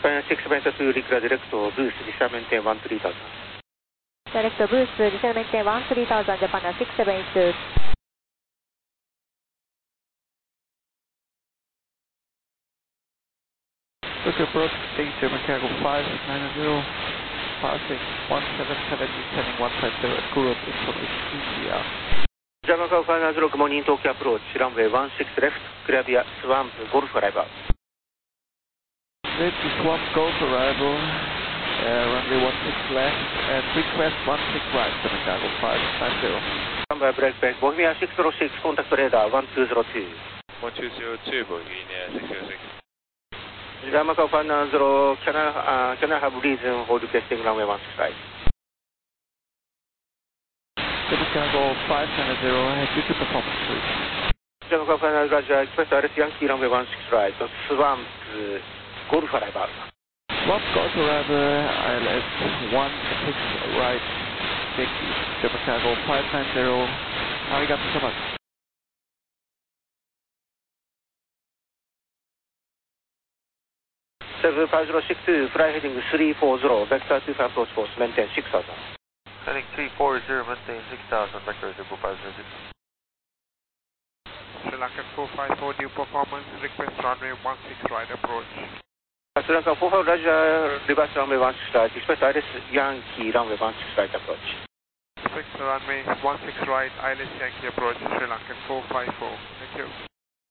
Japan 672 Recla Direct Boost, descent 13000. Direct Boost, descent 13000, Japan 672. Look approach 8, German Cargo 590, passing 1770, descending 150 at Kurup, information India. Japan Cargo 590, good morning, Tokyo approach, runway 16 left, clear via Swamp, Golf arrival. Mid to Swamp, Golf arrival, runway 16 left, and request 16 right, German Cargo 590. Runway break back, Bohemia 606, contact radar 1202. 1202, Bohemia 606. Japan Cargo 590, can I have reason for requesting runway 16 right? German Cargo 590, due to performance, please. Japan Cargo 590, Roger, express RS Yankee runway 16 right, Swamp, Golf arrival. Swamp, Golf arrival, ILS 16 right, Yankee, German Cargo 590, arigato so much. 75062, fly heading 340, vector 25 approach course, maintain 6000. Heading 340, maintain 6000, vector 2506. Sri Lankan 454, due performance, request runway 16 right approach. Sri Lankan 45, Roger, reverse runway 16 right, expect ILS Yankee runway 16 right approach. Expect runway 16 right, ILS Yankee approach, Sri Lankan 454. Thank you.